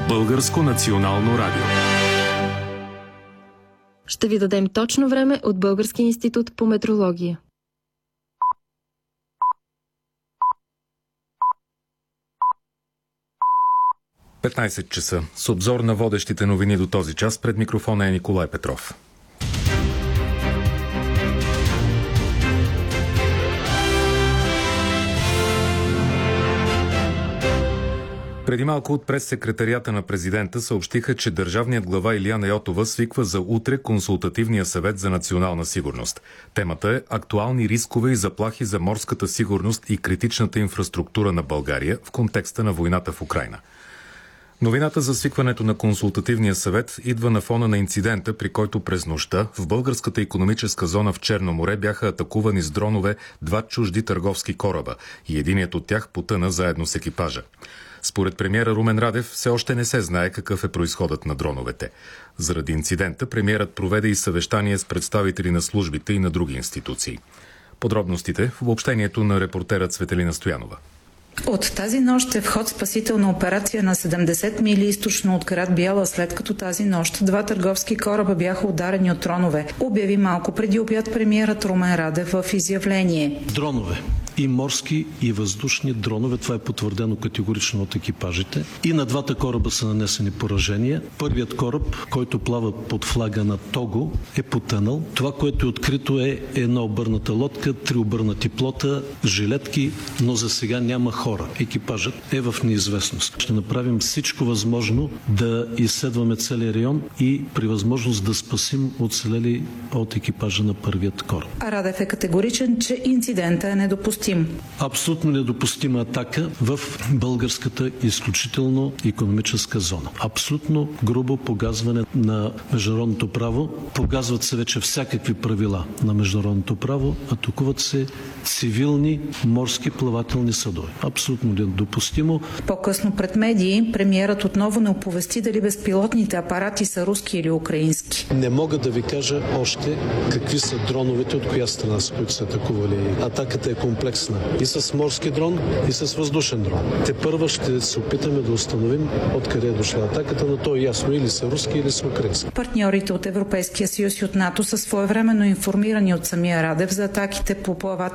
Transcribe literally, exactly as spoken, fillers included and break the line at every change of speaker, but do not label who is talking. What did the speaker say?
Българско национално радио.
Ще ви дадем точно време от Българския институт по метрология.
петнайсет часа. С обзор на водещите новини до този час пред микрофона е Николай Петров. Преди малко от прессекретарията на президента съобщиха, че държавният глава Илияна Йотова свиква за утре консултативния съвет за национална сигурност. Темата е актуални рискове и заплахи за морската сигурност и критичната инфраструктура на България в контекста на войната в Украйна. Новината за свикването на консултативния съвет идва на фона на инцидента, при който през нощта в българската икономическа зона в Черно море бяха атакувани с дронове два чужди търговски кораба и единият от тях потъна заедно с екипажа. Според премиера Румен Радев все още не се знае какъв е произходът на дроновете. Заради инцидента премиерът проведе и съвещание с представители на службите и на други институции. Подробностите в обобщението на репортера Цветелина Стоянова.
От тази нощ е в ход спасителна операция на седемдесет мили източно от град Бяла, след като тази нощ два търговски кораба бяха ударени от дронове, обяви малко преди обяд премиерът Румен Радев в изявление.
Дронове. И морски, и въздушни дронове. Това е потвърдено категорично от екипажите. И на двата кораба са нанесени поражения. Първият кораб, който плава под флага на Того, е потънал. Това, което е открито, е една обърната лодка, три обърнати плота, жилетки, но за сега няма хора. Екипажът е в неизвестност. Ще направим всичко възможно да изследваме целия район и при възможност да спасим оцелели от екипажа на първият кораб.
А Радев е категоричен, че инцидентът е недопустим.
Абсолютно недопустима атака в българската изключително икономическа зона. Абсолютно грубо погазване на международното право. Погазват се вече всякакви правила на международното право. Атакуват се цивилни морски плавателни съдове. Абсолютно недопустимо.
По-късно пред медии премиерът отново не оповести дали безпилотните апарати са руски или украински.
Не мога да ви кажа още какви са дроновете, от коя страна са, които са атакували. Атаката е комплексна. И с морски дрон, и с въздушен дрон. Те първа ще се опитаме да установим откъде е дошла атаката, но то е ясно, или са руски, или са украински.
Партньорите от Европейския съюз и от НАТО са своевременно информирани от самия Радев за атаките по плавателни